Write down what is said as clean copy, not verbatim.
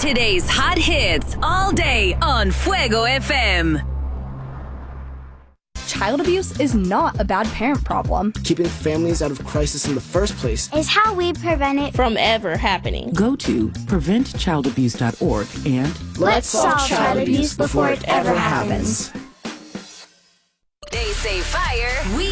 Today's hot hits all day on Fuego FM. Child abuse is not a bad parent problem. Keeping families out of crisis in the first place is how we prevent it from ever happening. Go to preventchildabuse.org and let's solve child abuse before it ever happens. They say fire, we